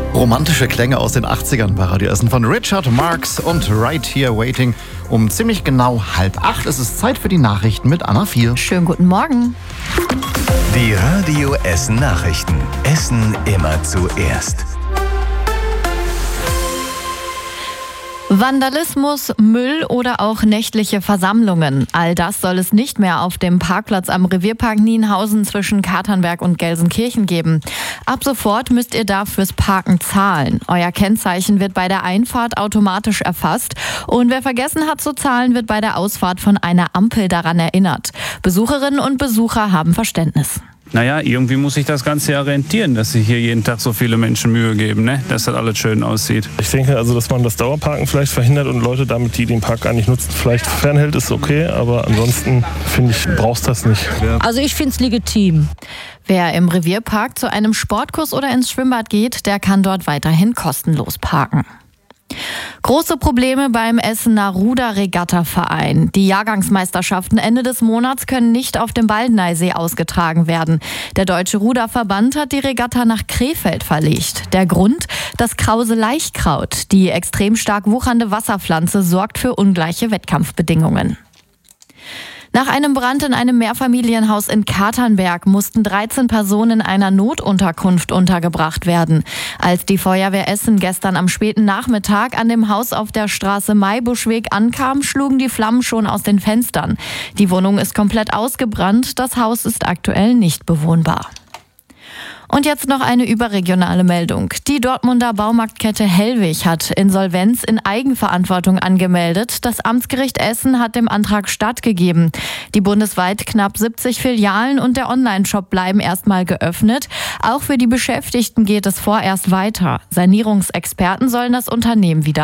Romantische Klänge aus den 80ern bei Radio Essen von Richard Marx und Right Here Waiting. Um ziemlich genau 7:30 ist es Zeit für die Nachrichten mit Anna Vier. Schönen guten Morgen. Die Radio Essen Nachrichten. Essen immer zuerst. Vandalismus, Müll oder auch nächtliche Versammlungen. All das soll es nicht mehr auf dem Parkplatz am Revierpark Nienhausen zwischen Katernberg und Gelsenkirchen geben. Ab sofort müsst ihr da fürs Parken zahlen. Euer Kennzeichen wird bei der Einfahrt automatisch erfasst und wer vergessen hat zu zahlen, wird bei der Ausfahrt von einer Ampel daran erinnert. Besucherinnen und Besucher haben Verständnis. Naja, irgendwie muss sich das Ganze ja rentieren, dass sich hier jeden Tag so viele Menschen Mühe geben, ne? Dass das alles schön aussieht. Ich denke also, dass man das Dauerparken vielleicht verhindert und Leute damit, die den Park gar nicht nutzen, vielleicht fernhält, ist okay. Aber ansonsten finde ich, brauchst das nicht. Also ich finde es legitim. Wer im Revierpark zu einem Sportkurs oder ins Schwimmbad geht, der kann dort weiterhin kostenlos parken. Große Probleme beim Essener Ruder-Regatta-Verein. Die Jahrgangsmeisterschaften Ende des Monats können nicht auf dem Baldeneysee ausgetragen werden. Der Deutsche Ruderverband hat die Regatta nach Krefeld verlegt. Der Grund? Das krause Laichkraut. Die extrem stark wuchernde Wasserpflanze sorgt für ungleiche Wettkampfbedingungen. Nach einem Brand in einem Mehrfamilienhaus in Katernberg mussten 13 Personen in einer Notunterkunft untergebracht werden. Als die Feuerwehr Essen gestern am späten Nachmittag an dem Haus auf der Straße Maibuschweg ankam, schlugen die Flammen schon aus den Fenstern. Die Wohnung ist komplett ausgebrannt, das Haus ist aktuell nicht bewohnbar. Und jetzt noch eine überregionale Meldung. Die Dortmunder Baumarktkette Hellwig hat Insolvenz in Eigenverantwortung angemeldet. Das Amtsgericht Essen hat dem Antrag stattgegeben. Die bundesweit knapp 70 Filialen und der Onlineshop bleiben erstmal geöffnet. Auch für die Beschäftigten geht es vorerst weiter. Sanierungsexperten sollen das Unternehmen wieder